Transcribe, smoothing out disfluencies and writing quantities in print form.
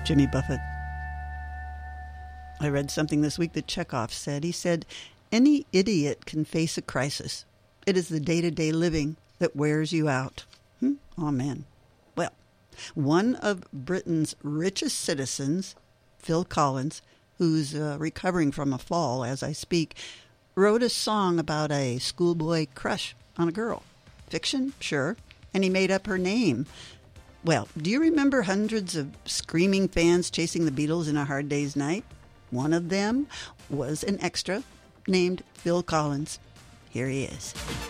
Jimmy Buffett. I read something this week that Chekhov said. He said, any idiot can face a crisis. It is the day-to-day living that wears you out. Amen. Well, one of Britain's richest citizens, Phil Collins, who's recovering from a fall as I speak, wrote a song about a schoolboy crush on a girl. Fiction? Sure. And he made up her name. Well, do you remember hundreds of screaming fans chasing the Beatles in A Hard Day's Night? One of them was an extra named Phil Collins. Here he is.